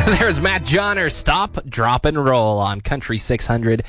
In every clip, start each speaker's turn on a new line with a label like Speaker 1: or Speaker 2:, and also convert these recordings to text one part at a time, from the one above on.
Speaker 1: There's Matt Johnner. Stop, drop, and roll on Country 600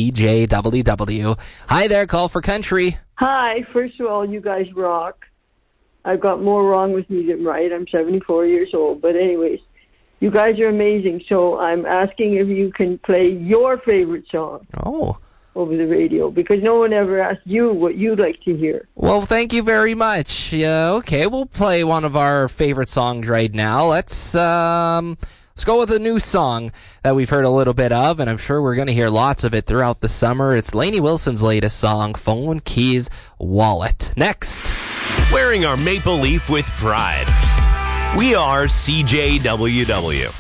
Speaker 1: CJWW. Hi there, Call for Country.
Speaker 2: Hi. First of all, you guys rock. I've got more wrong with me than right. I'm 74 years old. But anyways, you guys are amazing. So I'm asking if you can play your favorite song.
Speaker 1: Oh.
Speaker 2: Over the radio, because no one ever asked you what you'd like to hear.
Speaker 1: Well, thank you very much. Yeah, okay, we'll play one of our favorite songs right now. Let's go with a new song that we've heard a little bit of, and I'm sure we're going to hear lots of it throughout the summer. It's Lainey Wilson's latest song, Phone, Keys, Wallet. Next.
Speaker 3: Wearing our maple leaf with pride. We are CJWW.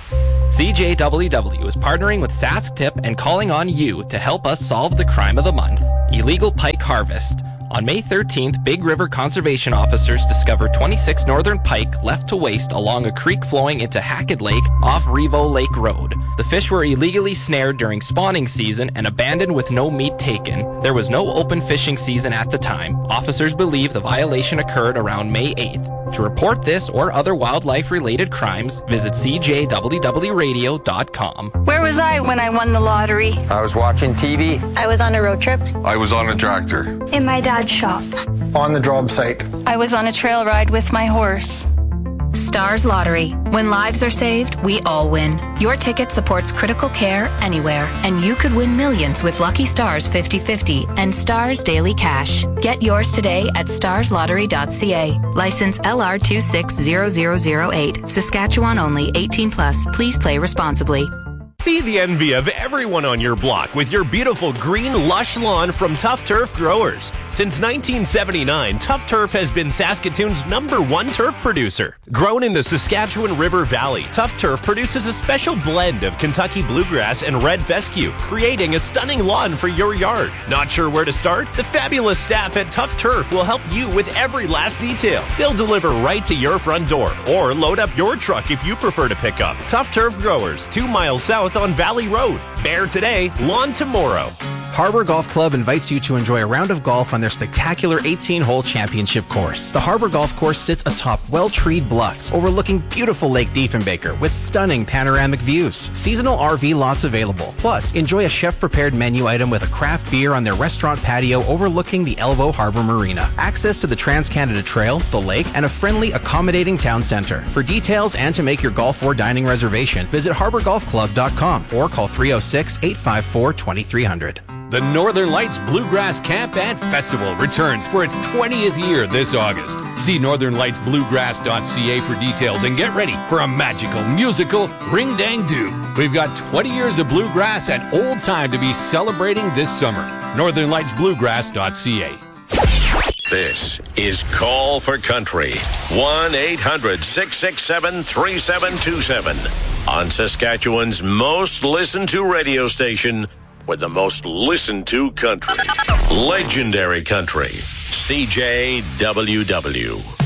Speaker 1: CJWW is partnering with SaskTip and calling on you to help us solve the crime of the month, illegal pike harvest. On May 13th, Big River conservation officers discovered 26 northern pike left to waste along a creek flowing into Hackett Lake off Revo Lake Road. The fish were illegally snared during spawning season and abandoned with no meat taken. There was no open fishing season at the time. Officers believe the violation occurred around May 8th. To report this or other wildlife-related crimes, visit cjwwradio.com.
Speaker 4: Where was I when I won the lottery?
Speaker 5: I was watching TV.
Speaker 4: I was on a road trip.
Speaker 6: I was on a tractor.
Speaker 4: In my dad's shop.
Speaker 7: On the job site.
Speaker 4: I was on a trail ride with my horse.
Speaker 8: Stars Lottery. When lives are saved, we all win. Your ticket supports critical care anywhere, and you could win millions with Lucky Stars 50/50 and Stars Daily Cash. Get yours today at starslottery.ca. License LR 260008. Saskatchewan only. 18+. Please play responsibly.
Speaker 3: Be the envy of everyone on your block with your beautiful green, lush lawn from Tough Turf Growers. Since 1979, Tough Turf has been Saskatoon's #1 turf producer. Grown in the Saskatchewan River Valley, Tough Turf produces a special blend of Kentucky bluegrass and red fescue, creating a stunning lawn for your yard. Not sure where to start? The fabulous staff at Tough Turf will help you with every last detail. They'll deliver right to your front door or load up your truck if you prefer to pick up. Tough Turf Growers, 2 miles south on Valley Road. Bear today, lawn tomorrow.
Speaker 9: Harbor Golf Club invites you to enjoy a round of golf on their spectacular 18-hole championship course. The Harbor Golf Course sits atop well-treed bluffs overlooking beautiful Lake Diefenbaker with stunning panoramic views. Seasonal RV lots available. Plus, enjoy a chef-prepared menu item with a craft beer on their restaurant patio overlooking the Elbow Harbor Marina. Access to the Trans-Canada Trail, the lake, and a friendly, accommodating town center. For details and to make your golf or dining reservation, visit harborgolfclub.com or call 306-854-2300.
Speaker 10: The Northern Lights Bluegrass Camp and Festival returns for its 20th year this August. See northernlightsbluegrass.ca for details and get ready for a magical musical ring-dang-doo. We've got 20 years of bluegrass and old time to be celebrating this summer. northernlightsbluegrass.ca.
Speaker 11: This is Call for Country. 1-800-667-3727. On Saskatchewan's most listened to radio station, with the most listened to country. Legendary country. CJWW.